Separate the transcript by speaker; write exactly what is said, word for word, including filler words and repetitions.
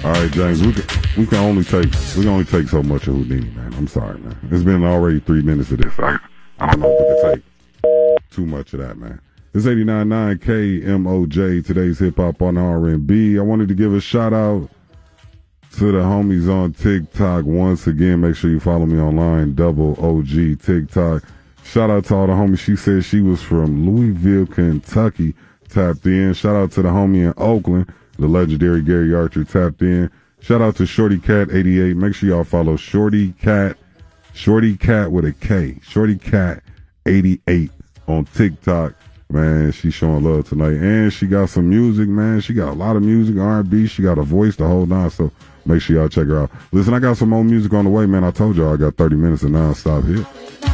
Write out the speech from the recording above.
Speaker 1: All right, James, we can, we can only take we can only take so much of Houdini, man. I'm sorry, man. It's been already three minutes of this. I, I don't know if we can take too much of that, man. It's eighty-nine point nine K M O J, today's hip-hop on R and B. I wanted to give a shout-out to the homies on TikTok. Once again, make sure you follow me online, Double O G TikTok. Shout-out to all the homies. She said she was from Louisville, Kentucky, tapped in. Shout-out to the homie in Oakland, the legendary Gary Archer, tapped in. Shout out to Shorty Cat eighty-eight. Make sure y'all follow Shorty Cat, Shorty Cat with a K, Shorty Cat eighty-eight on TikTok. Man, she's showing love tonight. And she got some music, man. She got a lot of music, R and B. She got a voice to hold on, so make sure y'all check her out. Listen, I got some more music on the way, man. I told y'all I got thirty minutes of nonstop here.